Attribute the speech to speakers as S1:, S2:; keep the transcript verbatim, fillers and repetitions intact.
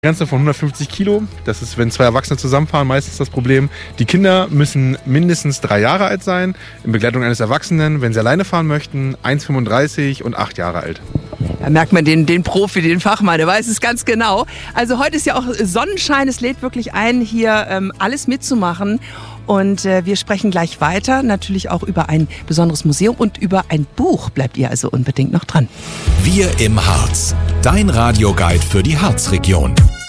S1: Grenze von hundertfünfzig Kilo. Das ist, wenn zwei Erwachsene zusammenfahren, meistens das Problem. Die Kinder müssen mindestens drei Jahre alt sein, in Begleitung eines Erwachsenen. Wenn sie alleine fahren möchten, eins Komma fünfunddreißig und acht Jahre alt.
S2: Da merkt man den, den Profi, den Fachmann, der weiß es ganz genau. Also heute ist ja auch Sonnenschein, es lädt wirklich ein, hier ähm, alles mitzumachen. Und äh, wir sprechen gleich weiter, natürlich auch über ein besonderes Museum und über ein Buch. Bleibt ihr also unbedingt noch dran.
S3: Wir im Harz, dein Radioguide für die Harzregion.